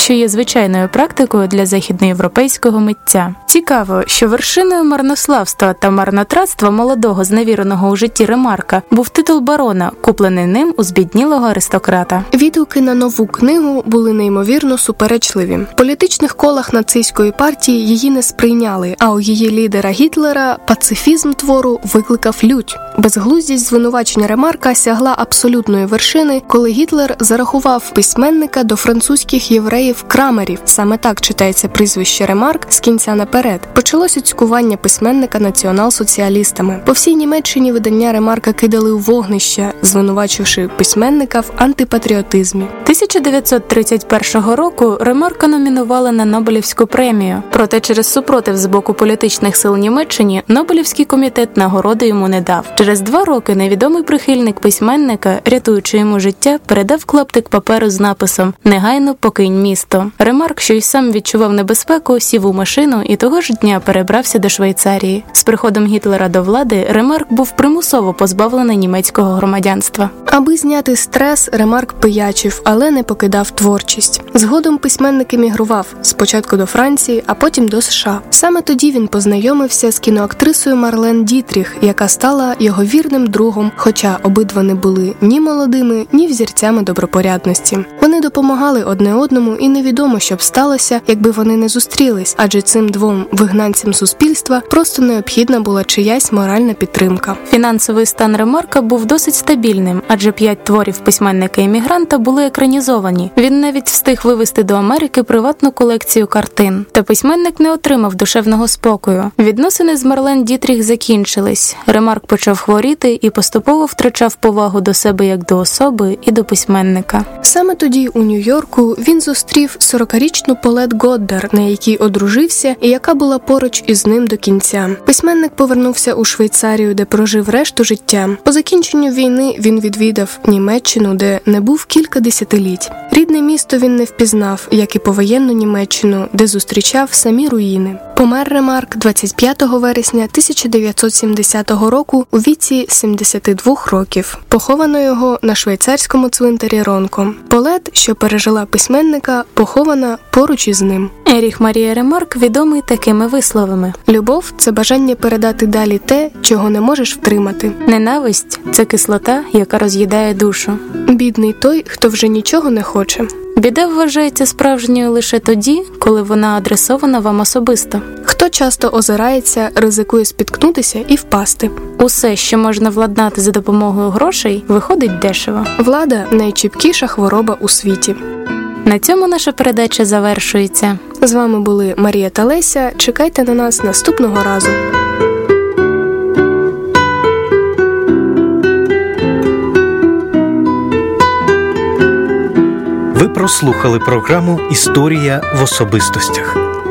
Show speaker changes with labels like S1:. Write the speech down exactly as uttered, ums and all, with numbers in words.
S1: що є звичайною практикою для західноєвропейського митця. Цікаво, що вершиною марнославства та марнотратства молодого, зневіреного у житті Ремарка був титул барона, куплений ним у збіднілого аристократа.
S2: Відгуки на нову книгу були неймовірно суперечливі. В політичних колах нацистської партії її не сприйняли, а у її лідера Гітлера пацифізм твору викликав лють. Безглуздість звинувачення Ремарка сягла абсолютної вершини, коли Гітлер зарахував письменника до французьких євреїв-крамерів. Саме так читається прізвище Ремарк з кінця наперед. Почалося цькування письменника націонал-соціалістами. По всій Німеччині видання Ремарка кидали у вогнище, звинувачивши письменника в антипатріотизмі.
S1: тисяча дев'ятсот тридцять першого року Ремарка номінували на Нобелівську премію. Проте через супротив з боку політичних сил Німеччині Нобелівський комітет нагороди йому не дав. Через два роки невідомий прихильник письменника, рятуючи йому життя, передав клаптик паперу з написом «Негайно покинь місто». Ремарк, що й сам відчував небезпеку, сів у машину і того ж дня перебрався до Швейцарії. З приходом Гітлера до влади Ремарк був примусово позбавлений німецького громадянства.
S2: Аби зняти стрес, Ремарк пиячив, але не покидав творчість. Згодом письменник емігрував, спочатку до Франції, а потім до США. Саме тоді він познайомився з кіноактрисою Марлен Дітріх, яка стала його вірним другом, хоча обидва не були ні молодими, ні взірцями добропорядності. Вони допомагали одне одному, і невідомо, що б сталося, якби вони не зустрілись, адже цим двом вигнанцям суспільства просто необхідна була чиясь моральна підтримка.
S1: Фінансовий стан Ремарка був досить стабільним, адже п'ять творів письменника-емігранта були екранізовані. Він навіть встиг вивезти до Америки приватну колекцію картин. Та письменник не отримав душевного спокою. Відносини з Марлен Дітріх закінчились. Ремарк почав хворіти і поступово втрачав повагу до себе як до особи і до письменника.
S2: Саме тоді у Нью-Йорку він зустрів сорокарічну Полет Годдар, на якій одружився і яка була поруч із ним до кінця. Письменник повернувся у Швейцарію, де прожив решту життя. По закінченню війни він відвідав Німеччину, де не був кілька десятиліть. Рідне місто він не впізнав, як і повоєнну Німеччину, де зустрічав самі руїни. Помер Ремарк двадцять п'ятого вересня тисяча дев'ятсот сімдесятого року у віці сімдесяти двох років. Поховано його на швейцарському цвинтарі Ронко. Полет, що пережила письменника, похована поруч із ним.
S1: Еріх Марія Ремарк відомий такими висловами.
S2: Любов – це бажання передати далі те, чого не можеш втримати.
S1: Ненависть – це кислота, яка роз'їдає душу.
S2: Бідний той, хто вже нічого не хоче.
S1: Біда вважається справжньою лише тоді, коли вона адресована вам особисто.
S2: Хто часто озирається, ризикує спіткнутися і впасти.
S1: Усе, що можна владнати за допомогою грошей, виходить дешево.
S2: Влада – найчіпкіша хвороба у світі.
S1: На цьому наша передача завершується.
S2: З вами були Марія та Леся. Чекайте на нас наступного разу.
S3: Ви прослухали програму «Історія в особистостях».